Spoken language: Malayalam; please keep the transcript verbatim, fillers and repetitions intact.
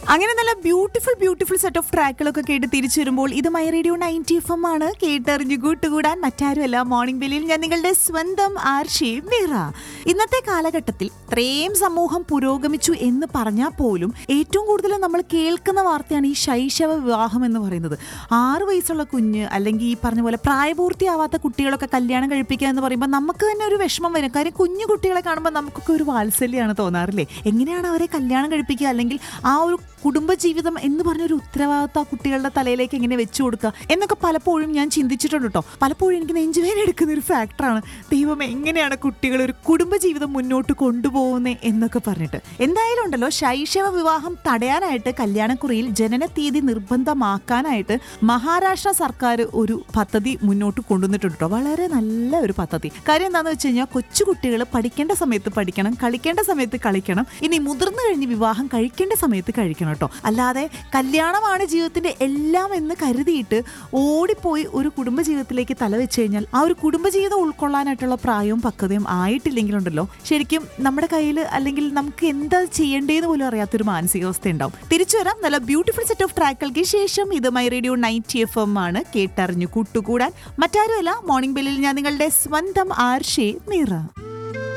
അങ്ങനെ നല്ല ബ്യൂട്ടിഫുൾ ബ്യൂട്ടിഫുൾ സെറ്റ് ഓഫ് ട്രാക്കുകളൊക്കെ കേട്ട് തിരിച്ചു വരുമ്പോൾ ഇത് my radio ninety F M ആണ്. കേട്ടറിഞ്ഞു കൂട്ടുകൂടാൻ മറ്റാരുമല്ല, മോർണിംഗ് ബെല്ലിൽ ഞാൻ നിങ്ങളുടെ സ്വന്തം ആർഷി മീറ. ഇന്നത്തെ കാലഘട്ടത്തിൽ ഇത്രയും സമൂഹം പുരോഗമിച്ചു എന്ന് പറഞ്ഞാൽ പോലും ഏറ്റവും കൂടുതൽ നമ്മൾ കേൾക്കുന്ന വാർത്തയാണ് ഈ ശൈശവ വിവാഹം എന്ന് പറയുന്നത്. ആറ് വയസ്സുള്ള കുഞ്ഞ് അല്ലെങ്കിൽ ഈ പറഞ്ഞ പോലെ പ്രായപൂർത്തിയാവാത്ത കുട്ടികളൊക്കെ കല്യാണം കഴിപ്പിക്കുക എന്ന് പറയുമ്പോൾ നമുക്ക് തന്നെ ഒരു വിഷമം വരും. കാര്യം കുഞ്ഞു കുട്ടികളെ കാണുമ്പോൾ നമുക്കൊക്കെ ഒരു വാത്സല്യമാണ് തോന്നാറില്ലേ? എങ്ങനെയാണ് അവരെ കല്യാണം കഴിപ്പിക്കുക, അല്ലെങ്കിൽ ആ ഒരു കുടുംബജീവിതം എന്ന് പറഞ്ഞൊരു ഉത്തരവാദിത്വം കുട്ടികളുടെ തലയിലേക്ക് എങ്ങനെ വെച്ചു കൊടുക്കുക എന്നൊക്കെ പലപ്പോഴും ഞാൻ ചിന്തിച്ചിട്ടുണ്ട് കേട്ടോ. പലപ്പോഴും എനിക്ക് നെഞ്ചുവേദന എടുക്കുന്ന ഒരു ഫാക്ടറാണ് ദൈവം എങ്ങനെയാണ് കുട്ടികൾ ഒരു കുടുംബജീവിതം മുന്നോട്ട് കൊണ്ടുപോകുന്നത് എന്നൊക്കെ പറഞ്ഞിട്ട്. എന്തായാലും ഉണ്ടല്ലോ, ശൈശവ വിവാഹം തടയാനായിട്ട് കല്യാണക്കുറിയിൽ ജനന തീയതി നിർബന്ധമാക്കാനായിട്ട് മഹാരാഷ്ട്ര സർക്കാർ ഒരു പദ്ധതി മുന്നോട്ട് കൊണ്ടുവന്നിട്ടുണ്ട് കേട്ടോ. വളരെ നല്ല ഒരു പദ്ധതി. കാര്യം എന്താണെന്ന് വെച്ച് കഴിഞ്ഞാൽ കൊച്ചുകുട്ടികൾ പഠിക്കേണ്ട സമയത്ത് പഠിക്കണം, കളിക്കേണ്ട സമയത്ത് കളിക്കണം, ഇനി മുതിർന്നു കഴിഞ്ഞ് വിവാഹം കഴിക്കേണ്ട സമയത്ത് കഴിക്കണം കേട്ടോ. അല്ലാതെ കല്യാണമാണ് ജീവിതത്തിന്റെ എല്ലാം എന്ന് കരുതിയിട്ട് ഓടിപ്പോയി ഒരു കുടുംബജീവിതത്തിലേക്ക് തലവെച്ച് കഴിഞ്ഞാൽ ആ ഒരു കുടുംബജീവിതം ഉൾക്കൊള്ളാനായിട്ടുള്ള പ്രായവും പക്വതയും ആയിട്ടില്ലെങ്കിലുണ്ടല്ലോ, ശരിക്കും നമ്മുടെ കയ്യിൽ അല്ലെങ്കിൽ നമുക്ക് എന്താ ചെയ്യേണ്ടതെന്ന് പോലും അറിയാത്തൊരു മാനസികാവസ്ഥ ഉണ്ടാവും. തിരിച്ചു വരാം നല്ല ബ്യൂട്ടിഫുൾ സെറ്റ് ഓഫ് ട്രാക്കുകൾക്ക് ശേഷം. ഇത് my radio ninety F M ആണ്. കേട്ടറിഞ്ഞു കൂട്ടുകൂടാൻ മറ്റാരുമല്ല, മോർണിംഗ് ബെല്ലിൽ ഞാൻ നിങ്ങളുടെ സ്വന്തം ആർഷി മീറ.